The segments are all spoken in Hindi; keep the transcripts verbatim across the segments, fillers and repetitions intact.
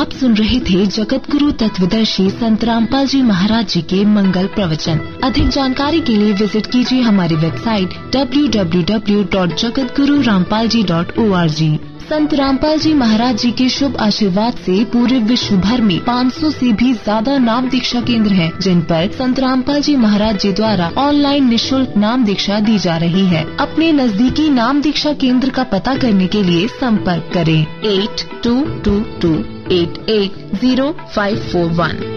आप सुन रहे थे जगत गुरु तत्वदर्शी संत रामपाल जी महाराज जी के मंगल प्रवचन। अधिक जानकारी के लिए विजिट कीजिए हमारी website W W W dot Jagat Guru Rampal ji dot O R G. संत रामपाल जी महाराज जी के शुभ आशीर्वाद से पूरे विश्व भर में पाँच सौ से भी ज्यादा नाम दीक्षा केंद्र हैं, जिन पर संत रामपाल जी महाराज जी द्वारा ऑनलाइन निशुल्क नाम दीक्षा दी जा रही है। अपने नजदीकी नाम दीक्षा केंद्र का पता करने के लिए संपर्क करें eight to to to eight eight zero five four one.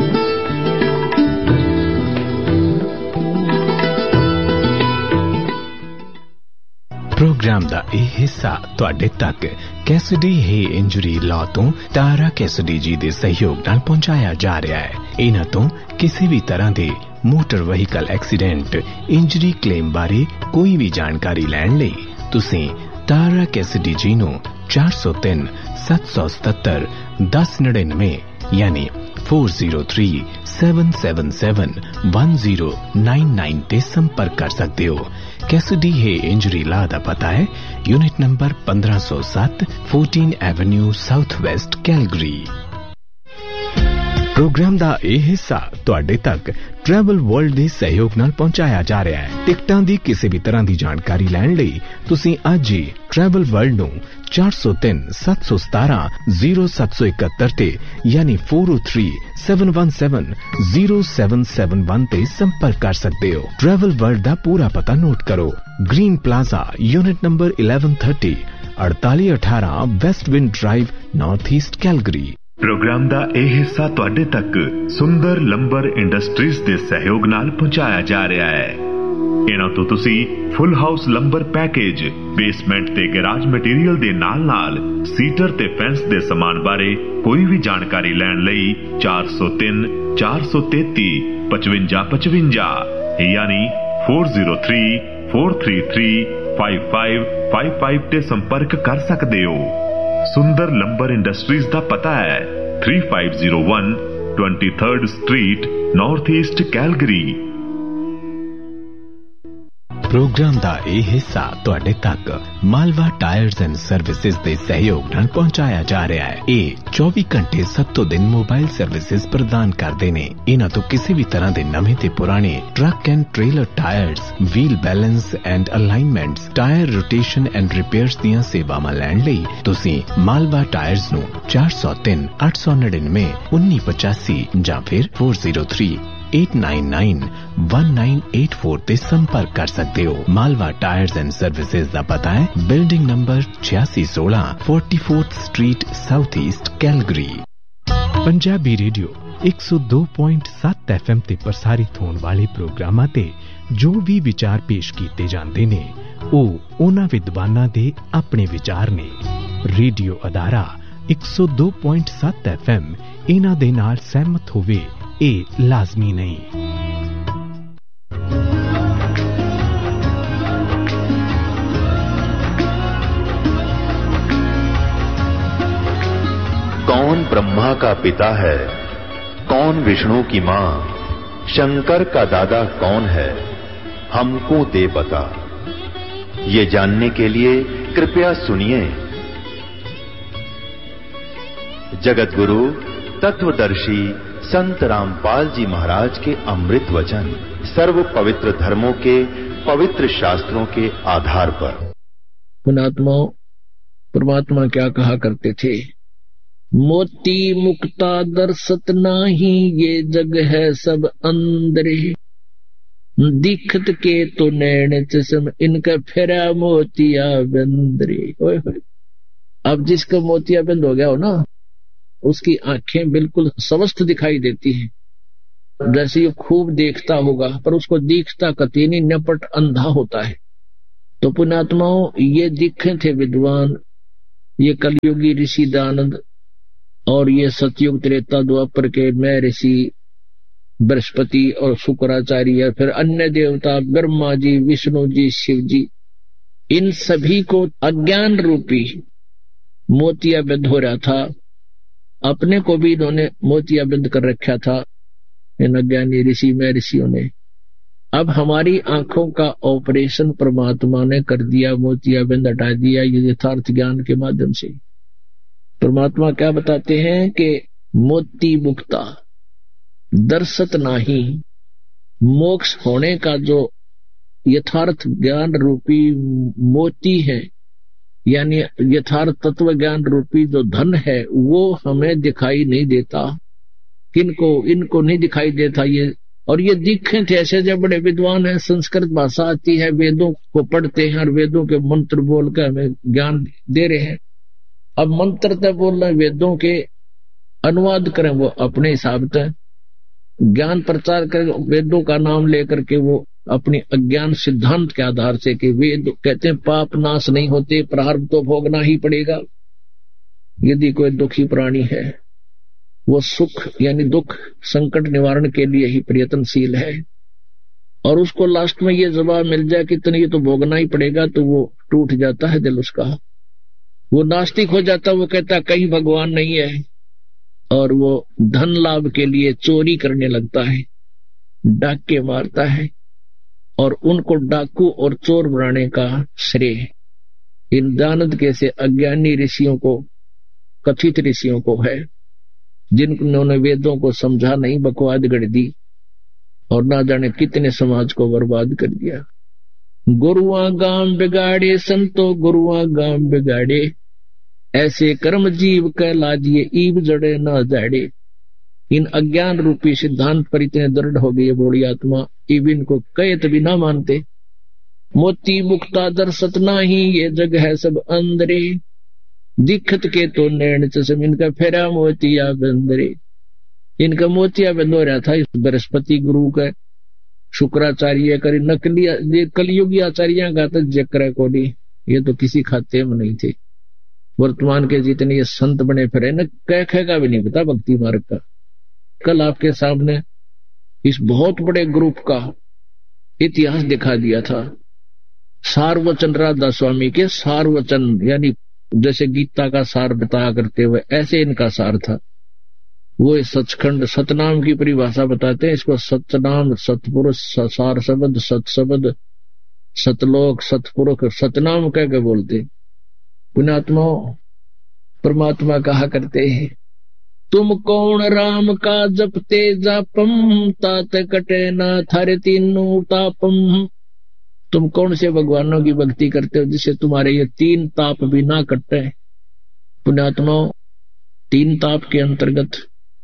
Programme ਦਾ ਇਹ ਹਿੱਸਾ ਤੁਹਾਡੇ ਤੱਕ ਕੈਸਡੀ ਹੈ ਇੰਜਰੀ ਲਾਅ ਤੋਂ ਤਾਰਾ ਕੈਸਡੀ ਜੀ ਦੇ ਸਹਿਯੋਗ ਨਾਲ ਪਹੁੰਚਾਇਆ ਜਾ ਰਿਹਾ ਹੈ। ਇਹਨਾਂ ਤੋਂ ਕਿਸੇ ਵੀ ਤਰ੍ਹਾਂ ਦੇ motor vehicle accident injury claim ਬਾਰੇ ਕੋਈ ਵੀ ਜਾਣਕਾਰੀ ਲੈਣ ਲਈ ਤੁਸੀਂ ਤਾਰਾ ਕੈਸਡੀ ਜੀ ਨੂੰ ਚਾਰ ਸੌ ਤਿੰਨ ਸੱਤ ਸੌ ਸਤੱਤਰ ਦਸ ਨੜਿਨਵੇਂ ਯਾਨੀ four zero three seven seven seven one zero nine nine ते संपर्क कर सकते हो। कैसिडी है इंजरी ला दा पता है यूनिट नंबर पंद्रह सौ सात fourteen Avenue south west Calgary. Programme ਦਾ ਇਹ ਹਿੱਸਾ ਤੁਹਾਡੇ ਤੱਕ ਟਰੈਵਲ ਵਰਲਡ ਦੇ ਸਹਿਯੋਗ ਨਾਲ ਪਹੁੰਚਾਇਆ ਜਾ ਰਿਹਾ ਹੈ। ਟਿਕਟਾਂ ਦੀ ਕਿਸੇ ਵੀ ਤਰ੍ਹਾਂ ਦੀ ਜਾਣਕਾਰੀ ਲੈਣ ਲਈ ਤੁਸੀਂ ਅੱਜ ਹੀ ਟਰੈਵਲ ਵਰਲਡ ਨੂੰ ਚਾਰ ਸੌ ਤਿੰਨ ਸੱਤ ਸੌ ਸਤਾਰਾਂ ਜ਼ੀਰੋ ਸੱਤ ਸੌ ਇਕਹੱਤਰ ਤੇ ਯਾਨੀ ਚਾਰ ਸੌ ਤਿੰਨ ਸੱਤ ਸੌ ਸਤਾਰਾਂ ਜ਼ੀਰੋ ਸੱਤ ਸੱਤ ਇੱਕ ਤੇ ਸੰਪਰਕ ਕਰ ਸਕਦੇ ਹੋ। ਟਰੈਵਲ ਵਰਲਡ ਦਾ ਪੂਰਾ ਪਤਾ ਨੋਟ ਕਰੋ। Green plaza unit number eleven thirty अड़तालीस अठारह वेस्टविंड drive north east Calgary. Programme ਦਾ ਇਹ ਹਿੱਸਾ ਤੁਹਾਡੇ ਤੱਕ ਸੁੰਦਰ ਲੰਬਰ ਇੰਡਸਟਰੀਜ਼ ਦੇ ਸਹਿਯੋਗ ਨਾਲ ਪਹੁੰਚਾਇਆ ਜਾ ਰਿਹਾ ਹੈ। ਇਹਨਾਂ ਤੋਂ ਤੁਸੀਂ ਫੁੱਲ ਹਾਊਸ ਲੰਬਰ ਪੈਕੇਜ, ਬੇਸਮੈਂਟ ਤੇ ਗੈਰਾਜ ਮਟੀਰੀਅਲ ਦੇ ਨਾਲ-ਨਾਲ ਸੀਟਰ ਤੇ ਫੈਂਸ ਦੇ ਸਮਾਨ ਬਾਰੇ ਕੋਈ ਵੀ ਜਾਣਕਾਰੀ ਲੈਣ ਲਈ ਚਾਰ ਸੌ ਤਿੰਨ ਚਾਰ ਸੌ ਤੇਤੀ ਪਚਵੰਜਾ ਪਚਵੰਜਾ ਯਾਨੀ ਚਾਰ ਜ਼ੀਰੋ ਤਿੰਨ ਚਾਰ ਤਿੰਨ ਤਿੰਨ ਪੰਜ ਪੰਜ ਪੰਜ ਪੰਜ ਤੇ ਸੰਪਰਕ ਕਰ ਸਕਦੇ ਹੋ। सुंदर लंबर इंडस्ट्रीज का पता है three five zero one twenty third street north east Calgary. Programme ਦਾ ਇਹ ਹਿੱਸਾ ਤੁਹਾਡੇ ਤੱਕ ਮਾਲਵਾ ਟਾਇਰਸ ਐਂਡ ਸਰਵਿਸਿਜ਼ ਦੇ ਸਹਿਯੋਗ ਨਾਲ ਪਹੁੰਚਾਇਆ ਜਾ ਰਿਹਾ ਹੈ। ਇਹ ਚੌਵੀ ਘੰਟੇ ਸੱਤੋਂ ਦਿਨ ਮੋਬਾਈਲ ਸਰਵਿਸਿਜ਼ ਪ੍ਰਦਾਨ ਕਰਦੇ ਨੇ। ਇਹਨਾਂ ਤੋਂ ਕਿਸੇ ਵੀ ਤਰ੍ਹਾਂ ਦੇ ਨਵੇਂ ਤੇ ਪੁਰਾਣੇ truck and trailer tyres, wheel balance and ਅਲਾਈਨਮੈਂਟਸ, tyre rotation and repairs ਦੀਆਂ ਸੇਵਾਵਾਂ ਲੈਣ ਲਈ ਤੁਸੀਂ ਮਾਲਵਾ ਟਾਇਰਸ ਨੂੰ ਚਾਰ ਸੌ ਤਿੰਨ ਅੱਠ ਸੌ ਨੜਿਨਵੇਂ ਉੱਨੀ ਪਚਾਸੀ ਜਾਂ ਫਿਰ ਚਾਰ ਜ਼ੀਰੋ ਤਿੰਨ eight nine nine one nine eight four ते संपर्क कर सकते हो। मालवा टायर्स एंड सर्विसेज का पता है बिल्डिंग नंबर छियासी सोलह forty fourth street south east Calgary. Punjabi radio एक सौ दो पॉइंट सत्त एफ एम ते प्रसारित होने वाले प्रोग्रामां ते जो भी विचार पेश किए जाते ने ਉਹ ਉਹਨਾਂ ਵਿਦਵਾਨਾਂ ਦੇ ਆਪਣੇ ਵਿਚਾਰ ਨੇ। ਰੇਡੀਓ ਅਦਾਰਾ एक सौ दो पॉइंट सत्त एफ एम ਇਹਨਾਂ ਦੇ ਨਾਲ ਸਹਿਮਤ ਹੋਵੇ ਇਹ ਲਾਜ਼ਮੀ ਨਹੀਂ। कौन ब्रह्मा का पिता है, कौन विष्णु की मां, शंकर का दादा कौन है, हमको दे बता। ये जानने के लिए कृपया सुनिए जगत गुरु तत्वदर्शी संत रामपाल जी महाराज के अमृत वचन सर्व पवित्र धर्मों के पवित्र शास्त्रों के आधार पर। पुणात्माओं, परमात्मा क्या कहा करते थे? मोती मुक्ता दर्शत नाही, ये जग है सब अंदरे, दिखत के तो नैन चश्म, इनका फेरा मोतिया बंदरे। अब जिसका मोतिया बंद हो गया हो ना, उसकी आंखें बिल्कुल स्वस्थ दिखाई देती हैं, जैसे ये खूब देखता होगा पर उसको दिखता कतई नहीं, नपट अंधा होता है। तो पुण्यात्माओं, ये दिखे थे विद्वान, ये कलयुगी ऋषि दानंद और ये सतयुग त्रेता द्वापर के मैं ऋषि बृहस्पति और शुक्राचार्य, फिर अन्य देवता ब्रह्मा जी, विष्णु जी, शिव जी, इन सभी को अज्ञान रूपी मोतियाबंद हो रहा था। अपने को भी इन्होंने मोतियाबंद कर रखा था इन अज्ञानी ऋषि में ऋषियों ने। अब हमारी आंखों का ऑपरेशन परमात्मा ने कर दिया, मोतियाबंद हटा दिया ये यथार्थ ज्ञान के माध्यम से। परमात्मा क्या बताते हैं कि मोती मुक्ता दर्शत नाही, मोक्ष होने का जो यथार्थ ज्ञान रूपी मोती है, यानी यथार्थ तत्व ज्ञान रूपी जो धन है, वो हमें दिखाई नहीं देता। किनको? इनको नहीं दिखाई देता ये। और ये दिखे थे ऐसे जब बड़े विद्वान हैं, संस्कृत भाषा आती है, वेदों को पढ़ते हैं और वेदों के मंत्र बोल कर हमें ज्ञान दे रहे हैं। अब मंत्र तो बोल रहे, वेदों के अनुवाद करें वो अपने हिसाब से, ज्ञान प्रचार करें वेदों का नाम लेकर के, वो अपनी अज्ञान सिद्धांत के आधार से कि वेद कहते हैं पाप नाश नहीं होते, प्रारब्ध तो भोगना ही पड़ेगा। यदि कोई दुखी प्राणी है, वो सुख यानी दुख संकट निवारण के लिए ही प्रयत्नशील है, और उसको लास्ट में ये जवाब मिल जाए कि इतने ये तो भोगना ही पड़ेगा, तो वो टूट जाता है दिल उसका, वो नास्तिक हो जाता है। वो कहता है कहीं भगवान नहीं है, और वो धन लाभ के लिए चोरी करने लगता है, डाके मारता है, और उनको डाकू और चोर बनाने का श्रेय इन दानद के से अज्ञानी ऋषियों को, कथित ऋषियों को है, जिन्होंने वेदों को समझा नहीं, बकवाद गढ़ दी और ना जाने कितने समाज को बर्बाद कर दिया। गुरुआ गांव बिगाड़े संतो, गुरुआ गांव बिगाड़े, ऐसे कर्म जीव कह लाजिए, ईब जड़े ना जाड़े। इन अज्ञान रूपी सिद्धांत पर इतने दृढ़ हो गई बूढ़ी आत्मा, ईब इनको कहे तभी ना मानते। मोती मुक्ता दर्शत नाही, ये जग है सब अंदरे, दिखत के तो नैन चश्म, इनका फेरा मोतिया बंदरे। इनका मोतिया बंद हो रहा था इस बृहस्पति गुरु का, शुक्राचार्य करी नकली कलयुगी आचार्य का तो जक्र कोडी, ये तो किसी खाते में नहीं थे। वर्तमान के जितने ये संत बने फिरे न, कह कह का भी नहीं पता भक्ति मार्ग का। कल आपके सामने इस बहुत बड़े ग्रुप का इतिहास दिखा दिया था। सारवचन राधा स्वामी के सारवचन, यानी जैसे गीता का सार बताया करते हुए, ऐसे इनका सार था। वो सचखंड सतनाम की परिभाषा बताते हैं इसको, सतनाम सतपुरुष सार शब्द, सत शब्द, सतलोक, सतपुरुष, सतनाम कह के बोलते। पुण्यात्मा परमात्मा कहा करते हैं, तुम कौन राम का जपते जापम, तात कटे ना थारे तीनों तापम। तुम कौन से भगवानों की भक्ति करते हो जिससे तुम्हारे ये तीन ताप भी ना कटे। पुण्यात्मा तीन ताप के अंतर्गत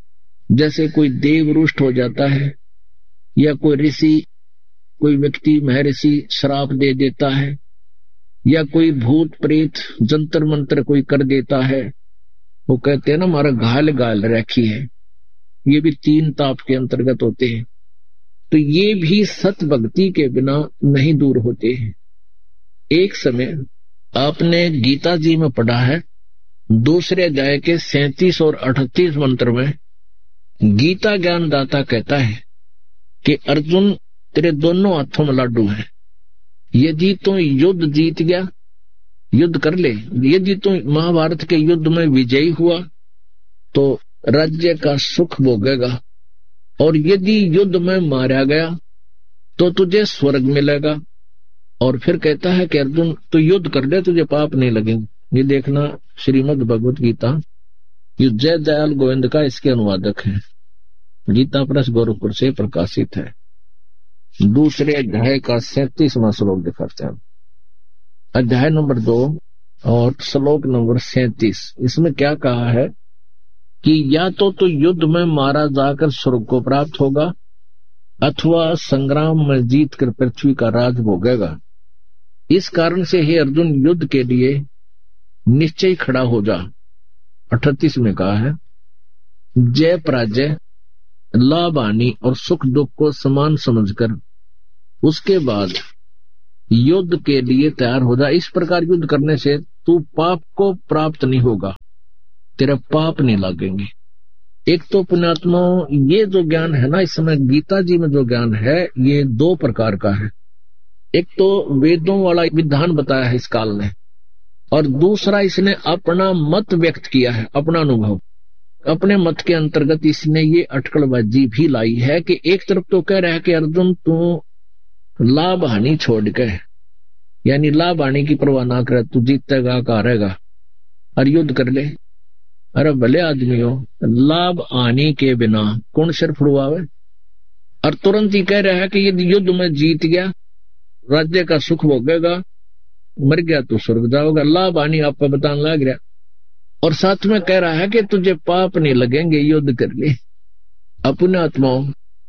जैसे कोई देव रुष्ट हो जाता है, या कोई ऋषि, कोई व्यक्ति महर्षि श्राप दे देता है, या कोई भूत प्रेत जंतर मंत्र कोई कर देता है, वो कहते हैं ना हमारा घायल घायल रखी है, ये भी तीन ताप के अंतर्गत होते हैं। तो ये भी सत भक्ति के बिना नहीं दूर होते हैं। एक समय आपने गीता जी में पढ़ा है, दूसरे अध्याय के सैंतीस और अड़तीस मंत्र में गीता ज्ञान दाता कहता है कि अर्जुन तेरे दोनों हाथों में लाडू है, यदि तू युद्ध जीत गया, युद्ध कर ले, यदि तू महाभारत के युद्ध में विजयी हुआ तो राज्य का सुख भोगेगा, और यदि युद्ध में मारा गया तो तुझे स्वर्ग मिलेगा। और फिर कहता है कि अर्जुन तू युद्ध कर ले, तुझे पाप नहीं लगेंगे। ये देखना श्रीमद् भगवत गीता, ये जय दयाल गोविंद का इसके अनुवादक है, गीता प्रेस गोरखपुर से प्रकाशित है। दूसरे अध्याय का सैंतीसवां श्लोक दिखाते हैं, अध्याय नंबर दो और श्लोक नंबर सैंतीस। इसमें क्या कहा है कि या तो तो युद्ध में मारा जाकर स्वर्ग को प्राप्त होगा, अथवा संग्राम में जीत कर पृथ्वी का राज भोगेगा। इस कारण से हे अर्जुन युद्ध के लिए निश्चय खड़ा हो जा। अठतीस में कहा है, जय पराजय, लाभ हानि और सुख दुख को समान समझकर उसके बाद युद्ध के लिए तैयार हो जा। इस प्रकार युद्ध करने से तू पाप को प्राप्त नहीं होगा, तेरा पाप नहीं लगेंगे। एक तो पुण्यात्मा ये जो ज्ञान है ना, इस समय गीता जी में जो ज्ञान है ये दो प्रकार का है। एक तो वेदों वाला विधान बताया है इस काल ने, और दूसरा इसने अपना मत व्यक्त किया है, अपना अनुभव। अपने मत के अंतर्गत इसने ये अटकलबाजी भी लाई है कि एक तरफ तो कह रहा है कि अर्जुन तू लाभ हानि छोड़ के, यानी लाभ हानि की परवाह ना करे, तू जीतेगा का रहेगा और युद्ध कर ले। अरे भले आदमी हो, लाभ हानि के बिना कौन सिर फुड़वावे। और तुरंत ही कह रहा है कि यदि युद्ध में जीत गया राज्य का सुख भोगेगा, मर गया तो स्वर्ग जाओगा। लाभ हानि आप पे बताने लग रहा, और साथ में कह रहा है कि तुझे पाप नहीं लगेंगे, युद्ध कर ले। अपने आत्माओं,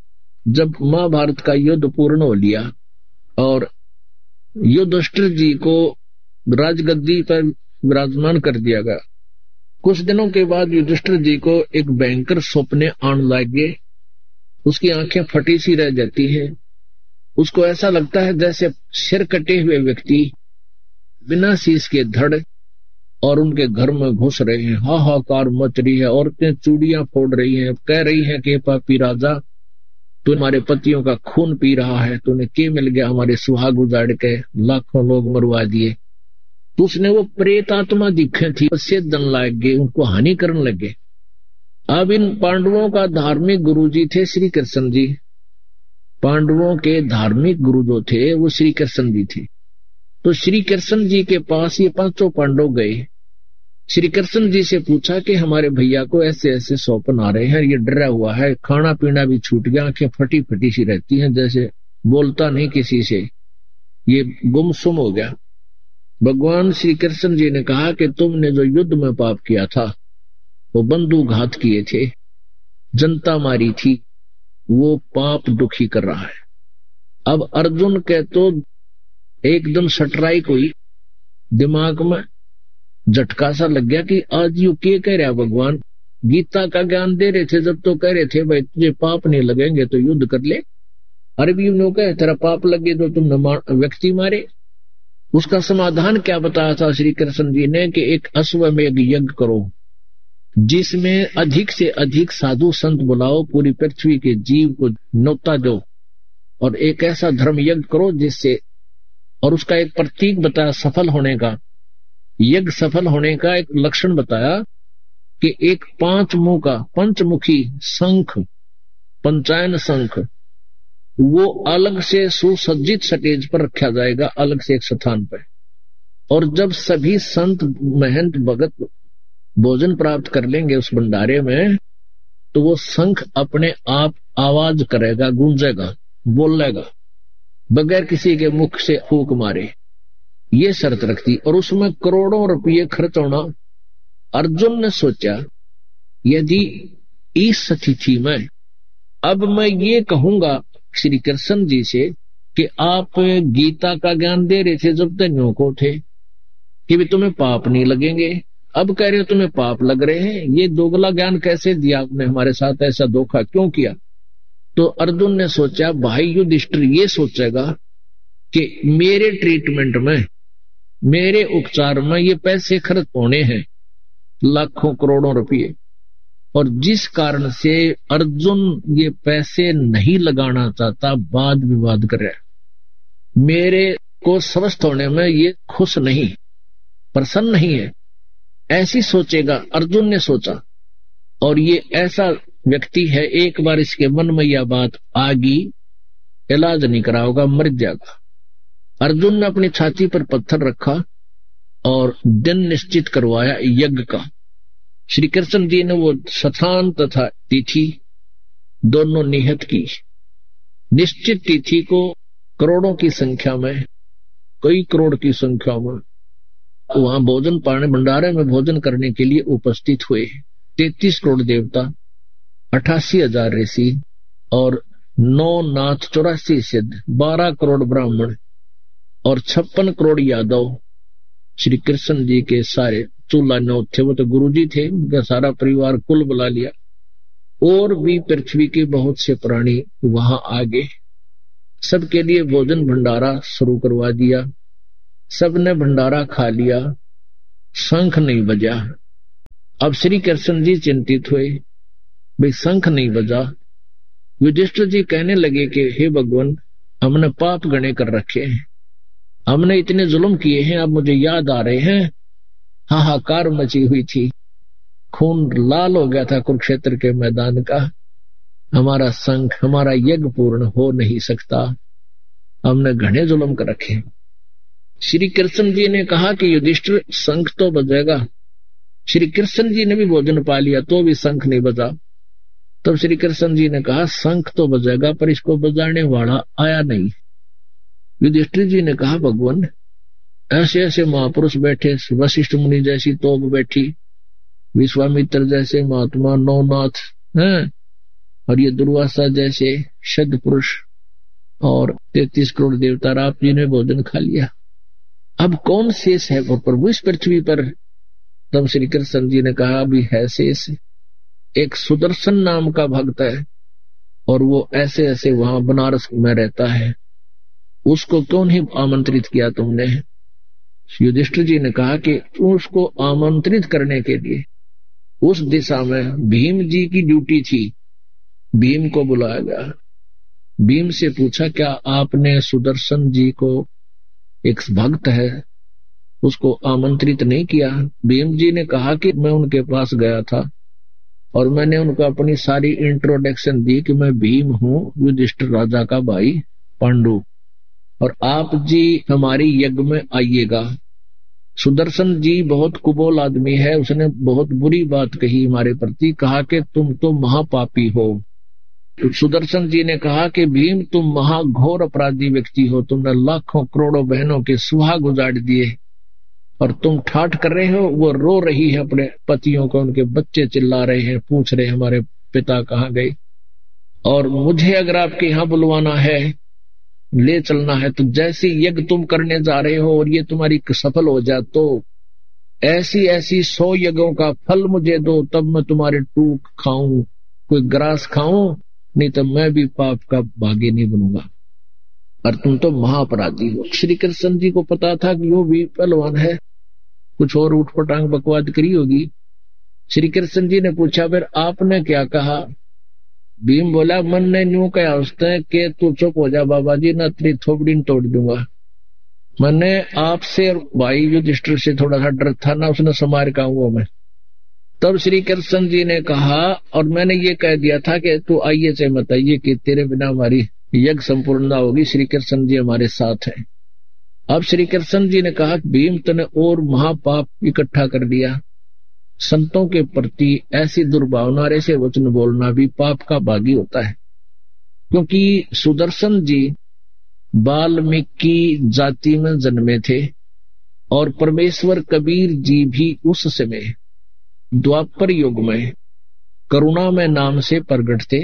जब महाभारत का युद्ध पूर्ण हो लिया और युधिष्ठिर जी को राजगद्दी पर विराजमान कर दिया गया, कुछ दिनों के बाद युधिष्ठिर जी को एक भयंकर सपने आने लगे। उसकी आंखें फटी सी रह जाती है। उसको ऐसा लगता है जैसे सिर कटे हुए व्यक्ति बिना शीश के धड़ और उनके घर में घुस रहे हैं। हाहाकार मच रही है, औरतें चूड़ियां फोड़ रही हैं, कह रही हैं कि पापी राजा, तू हमारे पतियों का खून पी रहा है, तूने क्या मिल गया, हमारे सुहाग उजाड़ के लाखों लोग मरवा दिए। तो उसने वो प्रेत आत्मा दिखे थी, उससे दन लाग गए, उनको हानि करने लगे। अब इन पांडवों का धार्मिक गुरु जी थे श्री कृष्ण जी। पांडवों के धार्मिक गुरु जो थे वो श्री कृष्ण जी थे। तो श्री कृष्ण जी के पास ये पांचों पांडव गए। श्री कृष्ण जी से पूछा कि हमारे भैया को ऐसे ऐसे सौपन आ रहे हैं, ये डरा हुआ है, खाना पीना भी छूट गया, आंखें फटी फटी सी रहती हैं, जैसे बोलता नहीं किसी से, ये गुमसुम हो गया। भगवान श्री कृष्ण जी ने कहा कि तुमने जो युद्ध में पाप किया था, वो बंधुघात किए थे, जनता मारी थी, वो पाप दुखी कर रहा है। अब अर्जुन के तो एकदम सटराई कोई दिमाग में झटका सा लग गया कि आज यू क्या कह रहा भगवान, गीता का ज्ञान दे रहे थे जब तो कह रहे थे भाई तुझे पाप नहीं लगेंगे तो युद्ध कर ले। अरबी ने कहा तेरा पाप लगे तो तुमने व्यक्ति मारे। उसका समाधान क्या बताया था श्री कृष्ण जी ने कि एक अश्वमेध यज्ञ करो, जिसमें अधिक से अधिक साधु संत बुलाओ, पूरी पृथ्वी के जीव को न्योता दो, और एक ऐसा धर्म यज्ञ करो जिससे, और उसका एक प्रतीक बताया सफल होने का, यज्ञ सफल होने का एक लक्षण बताया कि एक पांच मुंह का पंचमुखी शंख, पंचायन शंख, वो अलग से सुसज्जित स्टेज पर रखा जाएगा, अलग से एक स्थान पर। और जब सभी संत महंत भगत भोजन प्राप्त कर लेंगे उस भंडारे में, तो वो शंख अपने आप आवाज करेगा, गूंजेगा, बोलेगा, बगैर किसी के मुख से फूंक मारे। ये शर्त रखती, और उसमें करोड़ों रुपये खर्च होना। अर्जुन ने सोचा यदि इस स्थिति में अब मैं ये कहूंगा श्री कृष्ण जी से कि आप गीता का ज्ञान दे रहे थे जब धन्यों को थे कि भी तुम्हें पाप नहीं लगेंगे, अब कह रहे हो तुम्हें पाप लग रहे हैं, ये दोगला ज्ञान कैसे दिया आपने, हमारे साथ ऐसा धोखा क्यों किया। तो अर्जुन ने सोचा भाई युधिष्ठिर ये सोचेगा कि मेरे ट्रीटमेंट में, मेरे उपचार में ये पैसे खर्च होने हैं, लाखों करोड़ों रुपये, और जिस कारण से अर्जुन ये पैसे नहीं लगाना चाहता, वाद विवाद कर रहा है, मेरे को स्वस्थ होने में ये खुश नहीं, प्रसन्न नहीं है, ऐसी सोचेगा अर्जुन ने सोचा। और ये ऐसा व्यक्ति है, एक बार इसके मन में यह बात आ गई, इलाज नहीं करा होगा, मर जाएगा। अर्जुन ने अपनी छाती पर पत्थर रखा और दिन निश्चित करवाया यज्ञ का। श्री कृष्ण जी ने वो स्थान तथा तिथि दोनों नियत की। निश्चित तिथि को करोड़ों की संख्या में, कई करोड़ की संख्या में वहां भोजन पाने भंडारे में भोजन करने के लिए उपस्थित हुए। तैतीस करोड़ देवता, अठासी हजार ऋषि और नौ नाथ, चौरासी सिद्ध, बारह करोड़ ब्राह्मण और छप्पन करोड़ यादव श्री कृष्ण जी के सारे चूल्हा नौ थे। वो तो गुरु जी थे, उनका सारा परिवार कुल बुला लिया। और भी पृथ्वी के बहुत से प्राणी वहां आ गए। सबके लिए भोजन भंडारा शुरू करवा दिया। सबने भंडारा खा लिया, शंख नहीं बजा। अब श्री कृष्ण जी चिंतित हुए, भाई शंख नहीं बजा। युधिष्ठिर जी कहने लगे कि हे भगवान, हमने पाप गणे कर रखे हैं, हमने इतने जुल्म किए हैं, अब मुझे याद आ रहे हैं। हाहाकार मची हुई थी, खून लाल हो गया था कुरुक्षेत्र के मैदान का। हमारा शंख, हमारा यज्ञ पूर्ण हो नहीं सकता, हमने घने जुल्म कर रखे। श्री कृष्ण जी ने कहा कि युधिष्ठिर, शंख तो बजेगा, श्री कृष्ण जी ने भी भोजन पा लिया तो भी शंख नहीं बजा। तब श्री कृष्ण जी ने कहा शंख तो बजेगा पर इसको बजाने वाला आया नहीं। युधिष्ठिर जी ने कहा भगवान ऐसे ऐसे महापुरुष बैठे, वशिष्ठ मुनि जैसी तोप बैठी, विश्वामित्र जैसे महात्मा नौनाथ हैं, और ये दुर्वासा जैसे शद पुरुष और तैतीस करोड़ देवता, आप जी ने भोजन खा लिया, अब कौन शेष है वो प्रभु इस पृथ्वी पर। तब श्री कृष्ण जी ने कहा अभी है शेष, एक सुदर्शन नाम का भक्त है और वो ऐसे ऐसे वहां बनारस में रहता है, उसको क्यों नहीं आमंत्रित किया तुमने। युधिष्ठिर जी ने कहा कि उसको आमंत्रित करने के लिए उस दिशा में भीम जी की ड्यूटी थी। भीम को बुलाया गया, भीम से पूछा क्या आपने सुदर्शन जी को, एक भक्त है, उसको आमंत्रित नहीं किया। भीम जी ने कहा कि मैं उनके पास गया था और मैंने उनको अपनी सारी इंट्रोडक्शन दी कि मैं भीम हूं, युधिष्ठिर राजा का भाई पांडु, और आप जी हमारी यज्ञ में आइएगा। सुदर्शन जी बहुत कुबोल आदमी है, उसने बहुत बुरी बात कही हमारे प्रति, कहा कि तुम तो महापापी हो। तो सुदर्शन जी ने कहा कि भीम तुम महाघोर अपराधी व्यक्ति हो, तुमने लाखों करोड़ों बहनों के सुहाग उजाड़ दिए और तुम ठाठ कर रहे हो। वो रो रही है अपने पतियों को, उनके बच्चे चिल्ला रहे हैं, पूछ रहे हमारे पिता कहाँ गए, और मुझे अगर आपके यहाँ बुलवाना है, ले चलना है, तो जैसी यज्ञ तुम करने जा रहे हो और ये तुम्हारी सफल हो जाए तो ऐसी ऐसी सौ यज्ञों का फल मुझे दो, तब मैं तुम्हारे टूक खाऊं, कोई ग्रास खाऊं, नहीं तो मैं भी पाप का भागी नहीं बनूंगा, और तुम तो महाअपराधी हो। श्री कृष्ण जी को पता था कि वो भी पहलवान है, कुछ और उठपटांग बकवाद करी होगी। श्री कृष्ण जी ने पूछा फिर आपने क्या कहा। भीम बोला मन ने न्यू कहा उसने कि तू चुप हो जा बाबा जी, ना तेरी थोपड़ी तोड़ दूंगा। मैंने आपसे भाई युधिष्ठिर से थोड़ा सा डर था ना, उसने समार कहूंगा मैं। तब श्री कृष्ण जी ने कहा और मैंने ये कह दिया था कि तू आइए से मत आइए कि तेरे बिना हमारी यज्ञ संपूर्ण ना होगी, श्री कृष्ण जी हमारे साथ हैं। अब श्री कृष्ण जी ने कहा भीम तूने और महापाप इकट्ठा कर दिया, संतों के प्रति ऐसी दुर्भावना ऐसे वचन बोलना भी पाप का भागी होता है। क्योंकि सुदर्शन जी वाल्मीकि जाति में जन्मे थे और परमेश्वर कबीर जी भी उस समय द्वापर युग में करुणा में नाम से प्रकट थे,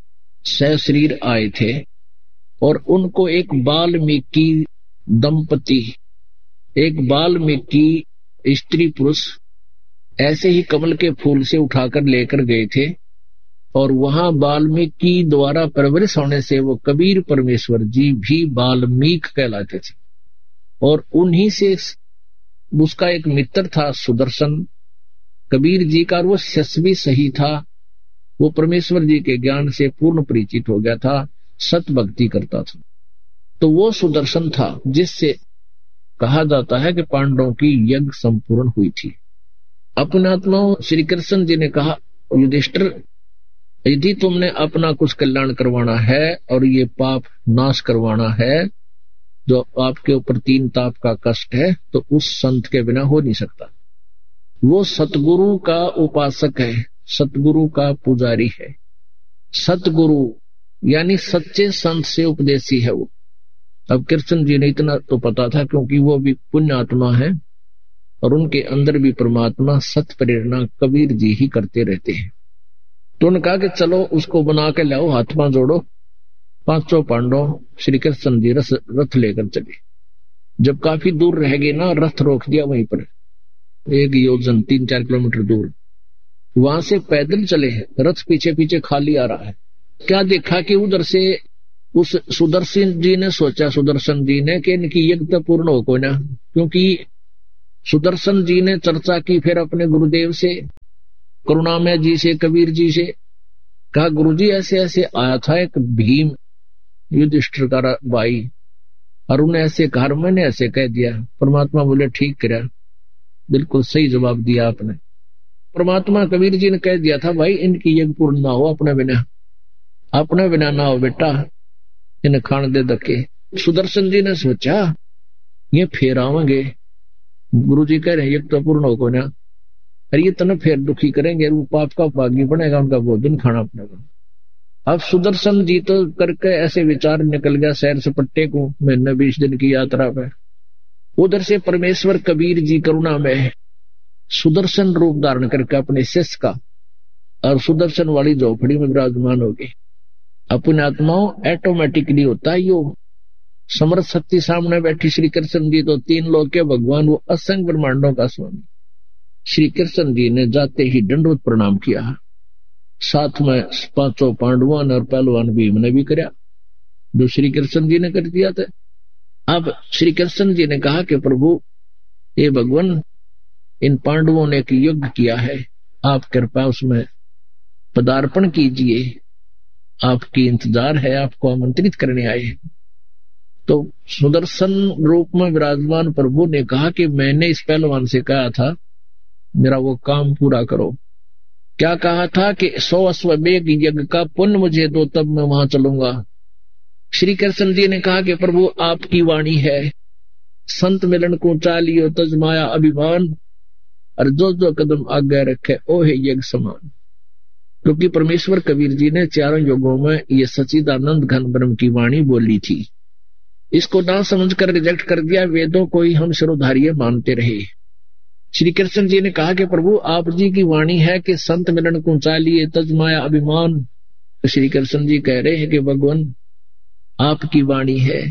सशरीर आए थे, और उनको एक वाल्मीकि दंपति, एक वाल्मीकि स्त्री पुरुष ऐसे ही कमल के फूल से उठाकर लेकर गए थे, और वहां वाल्मीकि द्वारा परवरिश होने से वो कबीर परमेश्वर जी भी वाल्मीक कहलाते थे। और उन्हीं से उसका एक मित्र था सुदर्शन कबीर जी का, और वो यशस्वी सही था, वो परमेश्वर जी के ज्ञान से पूर्ण परिचित हो गया था, सत भक्ति करता था। तो वो सुदर्शन था जिससे कहा जाता है कि पांडवों की यज्ञ संपूर्ण हुई थी। अपने आत्मा श्री कृष्ण जी ने कहा युधिष्ठिर यदि तुमने अपना कुछ कल्याण करवाना है और ये पाप नाश करवाना है जो आपके ऊपर तीन ताप का कष्ट है, तो उस संत के बिना हो नहीं सकता। वो सतगुरु का उपासक है, सतगुरु का पुजारी है, सतगुरु यानी सच्चे संत से उपदेशी है वो। अब कृष्ण जी ने इतना तो पता था क्योंकि वो भी पुण्य आत्मा है और उनके अंदर भी परमात्मा सत प्रेरणा कबीर जी ही करते रहते हैं। तो उन्होंने कहा कि चलो उसको बना के लाओ, हाथ पांव जोड़ो। पांचों पांडव श्री कृष्ण जी रथ रथ लेकर चले। जब काफी दूर रह गए ना, रथ रोक दिया वहीं पर, एक योजन तीन चार किलोमीटर दूर। वहां से पैदल चले हैं, रथ पीछे पीछे खाली आ रहा है। क्या देखा कि उधर से उस सुदर्शन जी ने सोचा, सुदर्शन जी ने कि इनकी यज्ञ तो पूर्ण हो कोई ना, क्योंकि सुदर्शन जी ने चर्चा की फिर अपने गुरुदेव से, करुणामय जी से, कबीर जी से। कहा गुरुजी ऐसे ऐसे आया था एक भीम युधिष्ठिर का भाई, और उन्हें ऐसे कहा, मैंने ऐसे कह दिया। परमात्मा बोले ठीक करा, बिल्कुल सही जवाब दिया आपने। परमात्मा कबीर जी ने कह दिया था भाई इनकी यज्ञ पूर्ण ना हो, अपने बिना अपने बिना ना हो बेटा, इन्हें खान दे धक्के। सुदर्शन जी ने सोचा ये फेर आवेंगे, गुरु जी कह रहे यज्ञ तो पूर्ण हो को ना, अरे ये तना फिर दुखी करेंगे, वो पाप का भागी बनेगा, उनका भोजन खाना पड़ेगा। अब सुदर्शन जी तो करके ऐसे विचार निकल गया शहर से पट्टे को, महीने बीस दिन की यात्रा पे। उधर से परमेश्वर कबीर जी करुणा में सुदर्शन रूप धारण करके अपने शिष्य का और सुदर्शन वाली झोपड़ी में विराजमान हो गए। अपने आत्माओं ऑटोमेटिकली होता है यो। समर्थ शक्ति सामने बैठी श्री कृष्ण जी तो तीन लोक के भगवान, वो असंख्य ब्रह्मांडों का स्वामी। श्री कृष्ण जी ने जाते ही दंडवत प्रणाम किया, साथ में पांचों पांडवों ने और पहलवान भीम ने भी कराया, जो श्री कृष्ण जी ने कर दिया था। अब श्री कृष्ण जी ने कहा कि प्रभु ये भगवान, इन पांडवों ने एक यज्ञ किया है, आप कृपा उसमें पदार्पण कीजिए, आपकी इंतजार है, आपको आमंत्रित करने आए। तो सुदर्शन रूप में विराजमान प्रभु ने कहा कि मैंने इस पहलवान से कहा था मेरा वो काम पूरा करो। क्या कहा था कि सौ अश्वमेध यज्ञ का पुण्य मुझे दो, तब मैं वहां चलूंगा। श्री कृष्ण जी ने कहा कि प्रभु आपकी वाणी है, संत मिलन को चालियो तजमाया अभिमान, और जो जो कदम आगे रखे ओ है यज्ञ समान। क्योंकि परमेश्वर कबीर जी ने चारों युगों में ये सच्चिदानंद घन ब्रह्म की वाणी बोली थी। इसको ना समझकर रिजेक्ट कर दिया, वेदों को ही हम शिरोधार्य मानते रहे। श्री कृष्ण जी ने कहा कि प्रभु आप जी की वाणी है कि संत मिलन को चालिए तजमाया अभिमान। तो श्री कृष्ण जी कह रहे हैं कि भगवान आपकी वाणी है,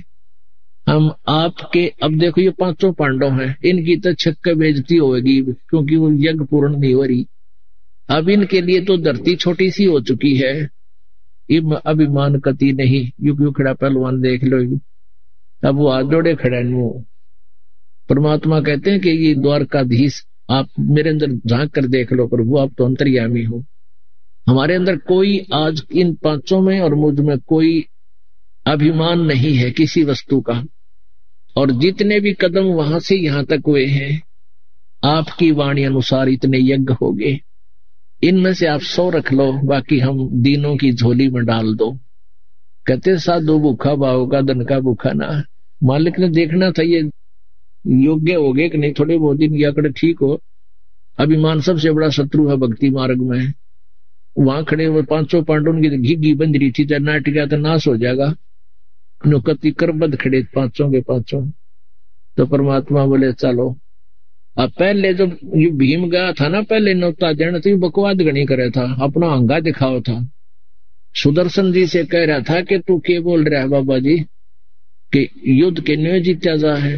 हम आपके। अब देखो ये पांचों पांडव हैं, इनकी तो छक्के बेइज्जती होगी क्योंकि वो यज्ञ पूर्ण नहीं हो रही। अब इनके लिए तो धरती छोटी सी हो चुकी है, इम अभिमान कति नहीं। युग युग खड़ा पहलवान देख लो, अब वो हाथ जोड़े खड़े नो। परमात्मा कहते हैं कि ये द्वारकाधीश आप मेरे अंदर झांक कर देख लो प्रभु, आप तो अंतर्यामी हो। हमारे अंदर कोई आज इन पांचों में और मुझ में कोई अभिमान नहीं है किसी वस्तु का। और जितने भी कदम वहां से यहां तक हुए हैं आपकी वाणी अनुसार इतने यज्ञ हो गए, इनमें से आप सौ रख लो, बाकी हम दीनों की झोली में डाल दो। कहते साधु भूखा भाव का धन का भूखा ना। मालिक ने देखना था ये योग्य हो गए कि नहीं, थोड़े बहुत दिन की आंकड़े ठीक हो। अभिमान सबसे बड़ा शत्रु है भक्ति मार्ग में। वहां खड़े हुए पांचों पांडवों की घी घी बंद रही थी, जब नाट गया तो नाश हो जाएगा। नुकती करबद्ध खड़े पांचों के पांचों। तो परमात्मा बोले चलो। अब पहले जब ये भीम गया था ना, पहले नौता देना तो बकवाद गणी करे था, अपना अंगा दिखाओ था। सुदर्शन जी से कह रहा था कि तू क्या बोल रहा है बाबा जी, कि युद्ध के न्यो जीत्या जा है।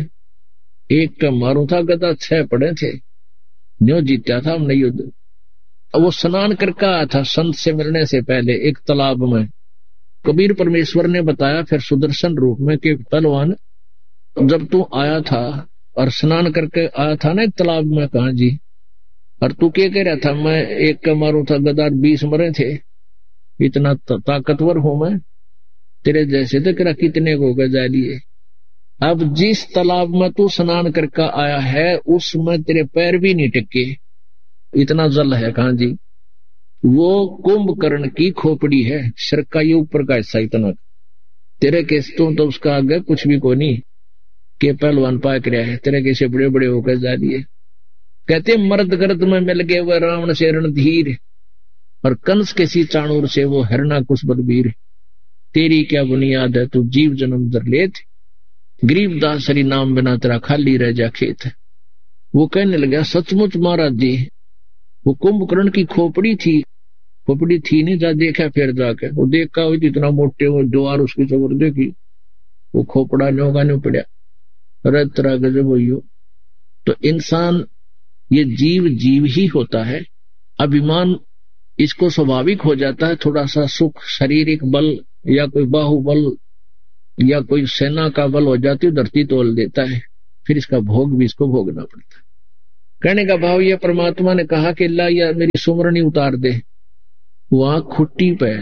एक का मारू था गदा, छह पड़े थे, न्यो जीत्या था हमने युद्ध। अब वो स्नान करके आया था संत से मिलने से पहले एक तालाब में। कबीर परमेश्वर ने बताया फिर सुदर्शन रूप में कि पहलवान जब तू आया था और स्नान करके आया था ना एक तालाब में, कहा जी, और तू क्या कह रहा था, मैं एक का मारू था गदा, बीस मरे थे, इतना ताकतवर हूं मैं, तेरे जैसे तो करा कितने को गजा लिए। अब जिस तालाब में तू स्नान करके आया है उसमें तेरे पैर भी नहीं टिके, इतना जल है। कहा जी, वो कुंभकर्ण की खोपड़ी है, सिर का ये ऊपर का हिस्सा इतना, तेरे केस तो, तो उसका आगे कुछ भी को नहीं के पहलवान पाक रहा है, तेरे कैसे बड़े बड़े होकर जा लिए। कहते मर्द गर्द में मिल गए वह रावण से रणधीर, और कंस के सी चाणूर से वो हरना कुश बलबीर। तेरी क्या बुनियाद है तू जीव जन्म दर लेत, गरीबदास हरि नाम बिना तेरा खाली रह जा खेत। वो कहने लगा सचमुच महाराज जी, वो कुंभकर्ण की खोपड़ी थी, खोपड़ी थी नहीं, जा देखा फिर जाके वो देखा हुई इतना मोटे वो द्वार उसकी चबर देखी, वो खोपड़ा न्योगा न्यो पड़ा, अरे तरह गजब हुई हो। तो इंसान ये जीव जीव ही होता है, अभिमान इसको स्वाभाविक हो जाता है। थोड़ा सा सुख, शारीरिक बल या कोई बाहुबल या कोई सेना का बल हो जाती है, धरती तोल देता है, फिर इसका भोग भी इसको भोगना पड़ता है। कहने का भाव ये परमात्मा ने कहा कि ला या मेरी सुमरनी उतार दे। वहां खुट्टी पे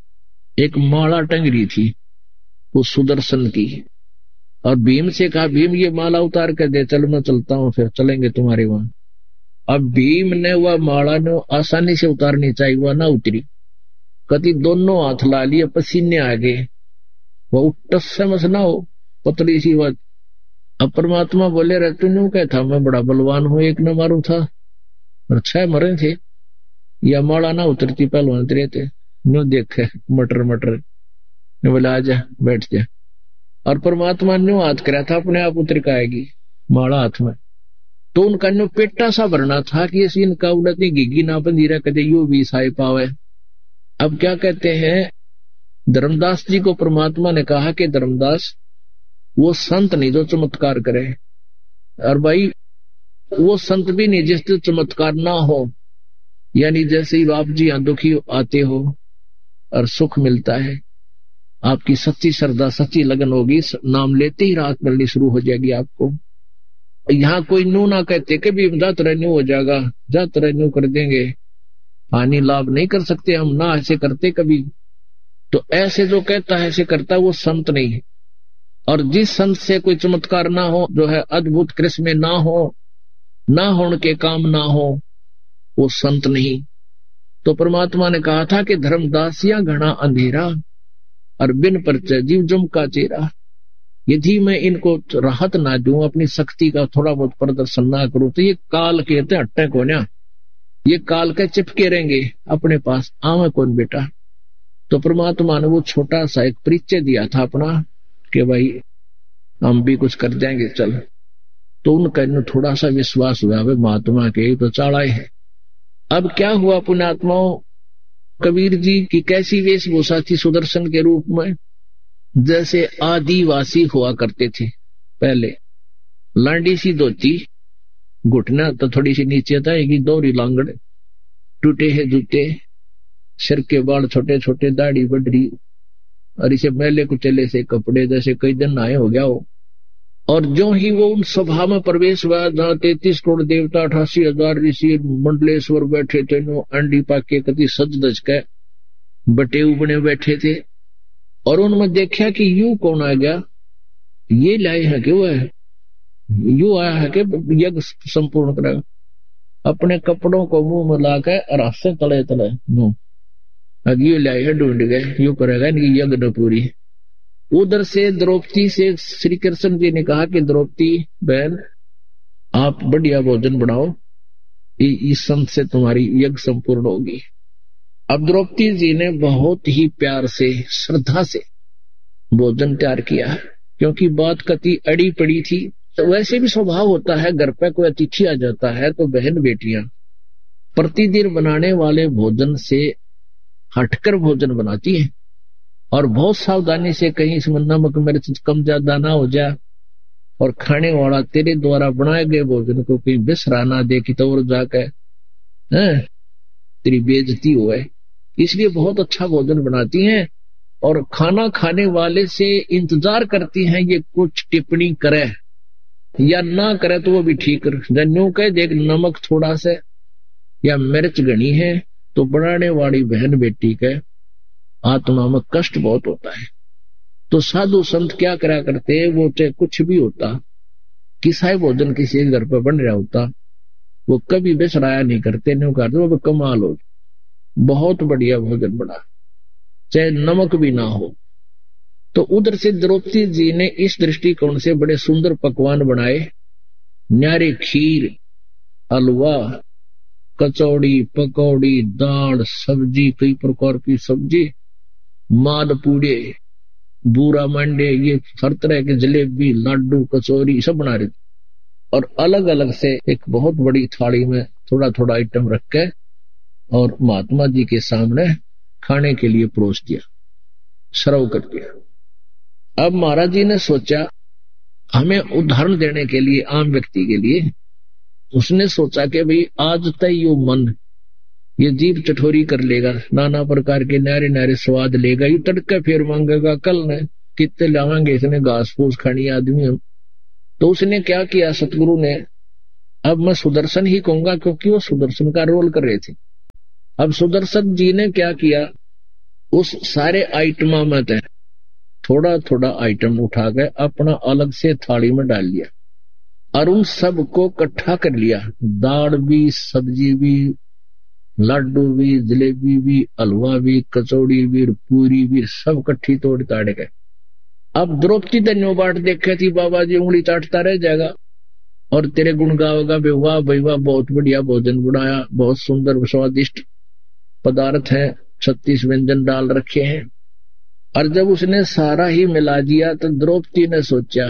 एक माला टंगरी थी वो सुदर्शन की, और भीम से कहा भीम ये माला उतार कर दे, चल मैं चलता हूं, फिर चलेंगे तुम्हारे वहां। अब भीम ने वह माला ने आसानी से उतारनी चाहिए, वह ना उतरी, कति दोनों हाथ ला लिए, पसीने आ गए, वह उट्टस समझ ना हो, पतली सी बात। अब परमात्मा बोले रहे तू न्यू कहता मैं बड़ा बलवान हूं, एक न मारू था, और छह मरे थे, या माला ना उतरती पहलवान उतरे थे, नो देखे मटर मटर, बोले आ जा बैठ जा। और परमात्मा ने हाथ कराया था, अपने आप उतर का आएगी माला हाथ में। तो उनका नो पेटा सा भरना था कि ऐसी इनका उड़ती गिगी ना बंधीरा कदे यू भी साई पावे। अब क्या कहते हैं, धर्मदास जी को परमात्मा ने कहा कि धर्मदास वो संत नहीं जो चमत्कार करे, और भाई वो संत भी नहीं जिससे चमत्कार ना हो। यानी जैसे ही आप जी यहां दुखी आते हो और सुख मिलता है, आपकी सच्ची श्रद्धा सच्ची लगन होगी, नाम लेते ही राहत मिलनी शुरू हो जाएगी आपको। यहाँ कोई नू ना कहते कि भी जात रहन्यू हो जाएगा, जात रहन्यू कर देंगे, हानि लाभ नहीं कर सकते हम, ना ऐसे करते कभी। तो ऐसे जो कहता है ऐसे करता, वो संत नहीं है। और जिस संत से कोई चमत्कार ना हो, जो है अद्भुत कृष्ण में ना हो, ना होने के काम ना हो, वो संत नहीं। तो परमात्मा ने कहा था कि धर्मदासिया घना अंधेरा और बिन परिचय जीव जुम का चेहरा। यदि मैं इनको राहत ना दूं, अपनी शक्ति का थोड़ा बहुत प्रदर्शन ना करूं, तो ये काल कहते हट्टे को ना, ये काल के चिपके रहेंगे अपने पास, आवे कौन बेटा। तो परमात्मा ने वो छोटा सा एक परिचय दिया था अपना कि भाई हम भी कुछ कर जाएंगे चल। तो उनका थोड़ा सा विश्वास हुआ, वे महात्मा के तो चाड़ाए है। अब क्या हुआ पुण्यात्माओं, कबीर जी की कैसी वेशभूषा थी सुदर्शन के रूप में, जैसे आदिवासी हुआ करते थे पहले। लांडी सी धोती, घुटना तो थोड़ी सी नीचे था, एक दोहरी लांगड़, टूटे है जूते, सिर के बाल छोटे छोटे, दाढ़ी बडरी, और इसे मैले कुचले से कपड़े, जैसे कई दिन नहाए हो गया हो। और जो ही वो उन सभा में प्रवेश हुआ जहाँ तैतीस करोड़ देवता, अठासी हजार ऋषि मंडलेश्वर बैठे थे, नो अंडी पाके कति सज दज के बटे उबने बैठे थे। और उनमें देखा कि यू कौन आ गया, ये लाए है कि वो है, यू आया है कि यज्ञ संपूर्ण करेगा। अपने कपड़ों को मुंह में लाकर और हाथ तले तले नो अगियो लाए है, ढूंढ गए, यू करेगा इनकी यज्ञ न पूरी। उधर से द्रौपदी से श्री कृष्ण जी ने कहा कि द्रौपदी बहन आप बढ़िया भोजन बनाओ, इस संत से तुम्हारी यज्ञ संपूर्ण होगी। अब द्रौपदी जी ने बहुत ही प्यार से श्रद्धा से भोजन तैयार किया, क्योंकि बात कति अड़ी पड़ी थी। तो वैसे भी स्वभाव होता है, घर पे कोई अतिथि आ जाता है तो बहन बेटियां प्रतिदिन बनाने वाले भोजन से हटकर भोजन बनाती है, और बहुत सावधानी से कहीं इसमें नमक मिर्च कम ज्यादा ना हो जाए, और खाने वाला तेरे द्वारा बनाए गए भोजन को कहीं बिसरा ना दे कि तो जाकर तेरी बेइज्जती हो गए। इसलिए बहुत अच्छा भोजन बनाती हैं, और खाना खाने वाले से इंतजार करती हैं ये कुछ टिप्पणी करे या ना करे तो वो भी ठीक। जन्यों कह देख नमक थोड़ा सा या मिर्च घनी है तो बनाने वाली बहन बेटी के आत्मा में कष्ट बहुत होता है। तो साधु संत क्या करा करते, वो चाहे कुछ भी होता, किसा भोजन किसी घर पर बन रहा होता, वो कभी बेसराया नहीं करते, नहीं करते, वो कमाल हो, बहुत बढ़िया भोजन बना, चाहे नमक भी ना हो। तो उधर से द्रौपदी जी ने इस दृष्टिकोण से बड़े सुंदर पकवान बनाए, न्यारे खीर, हलवा, कचौड़ी, पकौड़ी, दाल, सब्जी, कई प्रकार की सब्जी, मालपूड़े, बूरा मंडे, ये हर तरह के जलेबी, लड्डू, कचौरी सब बना रहे थे। और अलग अलग से एक बहुत बड़ी थाली में थोड़ा थोड़ा आइटम रख के और महात्मा जी के सामने खाने के लिए परोस दिया, सर्व कर दिया। अब महाराज जी ने सोचा हमें उदाहरण देने के लिए, आम व्यक्ति के लिए, उसने सोचा कि भाई आज तय यो मन ये जीभ चठोरी कर लेगा, नाना प्रकार के नारे नारे स्वाद लेगा, यू तड़के फिर मांगेगा, कल ने कितने लावांगे इसने घास फूस खानी आदमी हम। तो उसने क्या किया सतगुरु ने, अब मैं सुदर्शन ही कहूंगा क्योंकि वो सुदर्शन का रोल कर रहे थे। अब सुदर्शन जी ने क्या किया, उस सारे आइटमा में थे थोड़ा थोड़ा आइटम उठा के अपना अलग से थाली में डाल लिया और उन सब को इकट्ठा कर लिया, दाल भी, सब्जी भी, लड्डू भी, जलेबी भी, हलवा भी, कचौड़ी भी, पूरी भी, सब इकट्ठी तोड़ ताड़ गए। अब द्रौपदी धन्यो बाट देखे थी, बाबा जी उंगली चाटता रह जाएगा, और तेरे गुण गाओगा बे, वाह भाई वाह, बहुत बढ़िया भोजन बनाया, बहुत सुंदर स्वादिष्ट पदार्थ है, छत्तीस व्यंजन डाल रखे हैं। और जब उसने सारा ही मिला दिया तो द्रौपदी ने सोचा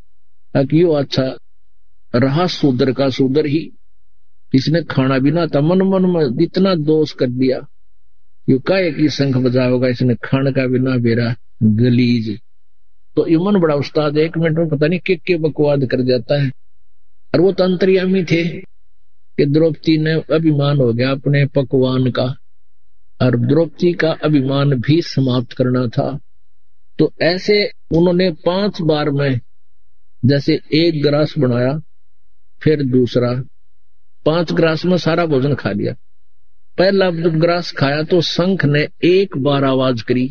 कि यो अच्छा रहा शूद्र का शूद्र ही, इसने खाना भी ना था, मन मन में इतना दोष कर दिया, यो काहे की शंख बजाओगा, इसने खाने का भी ना बेरा गलीज। तो ये मन बड़ा उस्ताद, एक मिनट में पता नहीं के के बकवाद कर जाता है। और वो तो अंतर्यामी थे कि द्रौपदी ने अभिमान हो गया अपने पकवान का, और द्रौपदी का अभिमान भी समाप्त करना था। तो ऐसे उन्होंने पांच बार में, जैसे एक ग्रास बनाया फिर दूसरा, पांच ग्रास में सारा भोजन खा लिया। पहला जब ग्रास खाया तो शंख ने एक बार आवाज करी,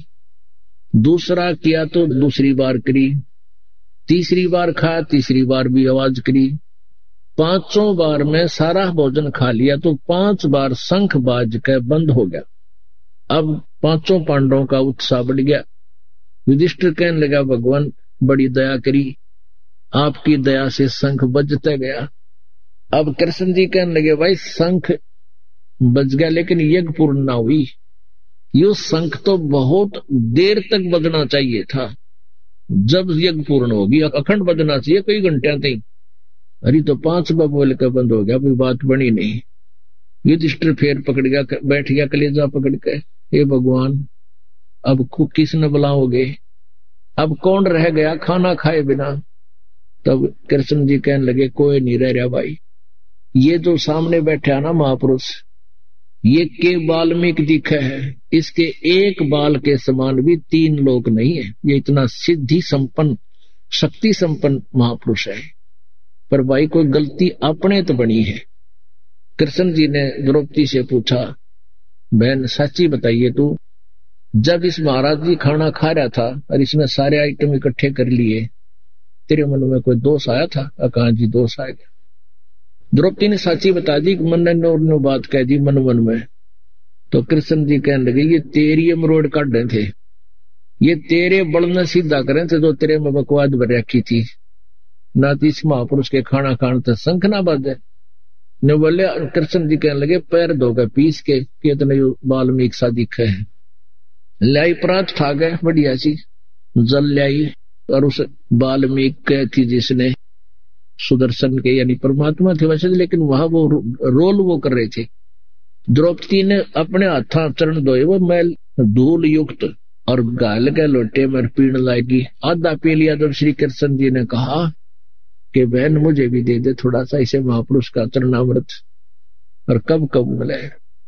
दूसरा किया तो दूसरी बार करी, तीसरी बार खाया तीसरी बार भी आवाज करी, पांचों बार में सारा भोजन खा लिया तो पांच बार शंख बाज के बंद हो गया। अब पांचों पांडवों का उत्साह बढ़ गया। युधिष्ठिर कहने लगा, भगवान बड़ी दया करी, आपकी दया से शंख बजते गया। अब कृष्ण जी कहने लगे, भाई शंख बज गया लेकिन यज्ञ पूर्ण ना हुई, यो शंख तो बहुत देर तक बजना चाहिए था, जब यज्ञ पूर्ण होगी अखंड बजना चाहिए कई घंटे तक। अरे तो पांच बार बोल कर बंद हो गया, कोई बात बनी नहीं। युधिष्ठिर फिर पकड़ गया, बैठ गया कलेजा पकड़ के, हे भगवान अब किसने बुलाओगे, अब कौन रह गया खाना खाए बिना। तब कृष्ण जी कहने लगे, कोई नहीं रह रहा भाई, ये जो सामने बैठा है ना महापुरुष, ये के वाल्मीकि दिखे है, इसके एक बाल के समान भी तीन लोग नहीं है, ये इतना सिद्धि संपन्न शक्ति संपन्न महापुरुष है। पर भाई कोई गलती अपने तो बनी है। कृष्ण जी ने द्रौपदी से पूछा, बहन सच्ची बताइए तू, जब इस महाराज जी खाना खा रहा था और इसने सारे आइटम इकट्ठे कर लिए, तेरे मन में कोई दोष आया था? कहा जी दोष आ गया। द्रौपदी ने सच्ची बता दी, मन ने नो बात कह दी मन मन में। तो कृष्ण जी कहने लगे, ये तेरी अमरोड काट रहे थे, ये तेरे बल ने सीधा करे थे, जो तेरे में बकवाद भर रखी थी ना, इस महापुरुष के खाना खाने तो शंख ना बजे न बोले। कृष्ण जी कहने लगे, पैर धोकर पीस के कितने वाल्मीकि सा दिखे है। लाई परात ठा गए बढ़िया सी, जल लाई, और उस वाल्मीकि थी जिसने सुदर्शन के यानी परमात्मा थे वैसे, लेकिन वहां वो रोल वो कर रहे थे। द्रौपदी ने अपने हाथा चरण धोए, वो मैल धूल युक्त, और गाल के लोटे में पीने लागी। आधा पी लिया। जब श्री कृष्ण जी ने कहा कि बहन मुझे भी दे दे थोड़ा सा इसे महापुरुष का चरणामृत, और कब कब मिले।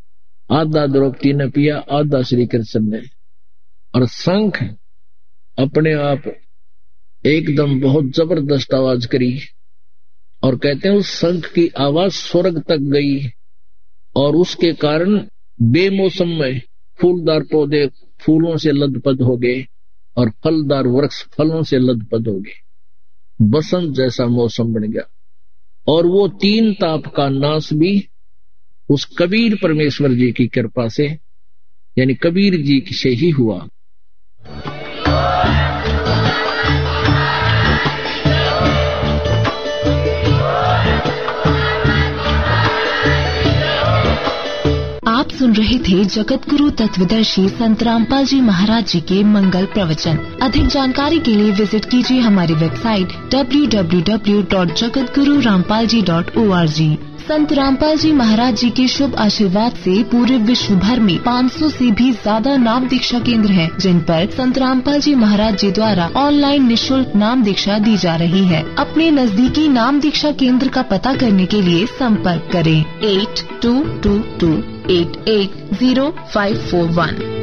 आधा द्रौपदी ने पिया, आधा श्री कृष्ण ने। और शंख अपने आप एकदम बहुत जबरदस्त आवाज करी, और कहते हैं उस शंख की आवाज स्वर्ग तक गई, और उसके कारण बेमौसम में फूलदार पौधे फूलों से लदपद हो गए, और फलदार वृक्ष फलों से लदपद हो गए। बसंत जैसा मौसम बन गया। और वो तीन ताप का नाश भी उस कबीर परमेश्वर जी की कृपा से, यानी कबीर जी से ही हुआ। आप सुन रहे थे जगत गुरु तत्वदर्शी संत रामपाल जी महाराज जी के मंगल प्रवचन। अधिक जानकारी के लिए विजिट कीजिए हमारी website W W W dot Jagat Guru Rampal ji dot O R G. संत रामपाल जी महाराज जी के शुभ आशीर्वाद से पूरे विश्व भर में पाँच सौ से भी ज्यादा नाम दीक्षा केंद्र हैं, जिन पर संत रामपाल जी महाराज जी द्वारा ऑनलाइन निशुल्क नाम दीक्षा दी जा रही है। अपने नजदीकी नाम दीक्षा केंद्र का पता करने के लिए संपर्क करें eight to to to eight eight zero five four one.